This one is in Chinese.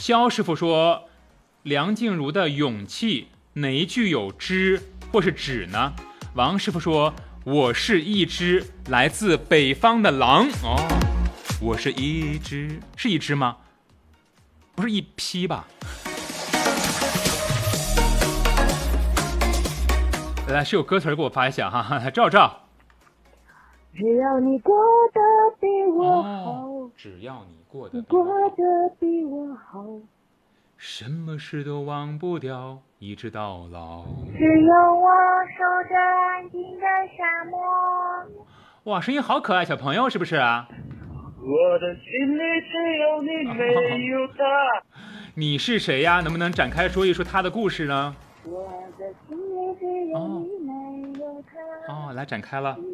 肖师傅说，梁静茹的勇气哪一句有之或是指呢？王师傅说，我是一只来自北方的狼。我是一只，是一只吗？不是一匹吧？来，是有歌词给我发一下哈，赵。 只要你过得比我好， 只要你过得比我好， 什么事都忘不掉，一直到老。 只有我守着安静的沙漠。 哇，声音好可爱，小朋友是不是啊？ 我的心里只有你，没有他。 你是谁呀？能不能展开说一说他的故事呢？ 我的心里只有你，没有他。 来展开了。